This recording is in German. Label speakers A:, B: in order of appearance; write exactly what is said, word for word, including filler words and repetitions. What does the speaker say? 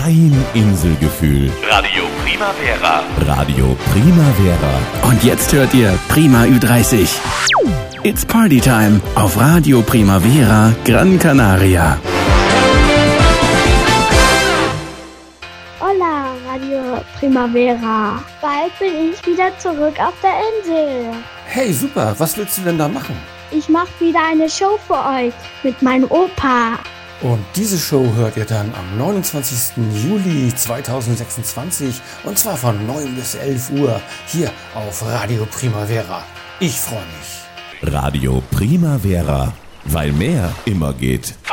A: Dein Inselgefühl.
B: Radio Primavera.
A: Radio Primavera.
C: Und jetzt hört ihr Prima Ü dreißig. It's Party Time auf Radio Primavera Gran Canaria.
D: Hola, Radio Primavera. Bald bin ich wieder zurück auf der Insel.
E: Hey, super. Was willst du denn da machen?
D: Ich mache wieder eine Show für euch mit meinem Opa.
E: Und diese Show hört ihr dann am neunundzwanzigsten Juli zweitausendsechsundzwanzig und zwar von neun bis elf Uhr hier auf Radio Primavera. Ich freue mich.
A: Radio Primavera, weil mehr immer geht.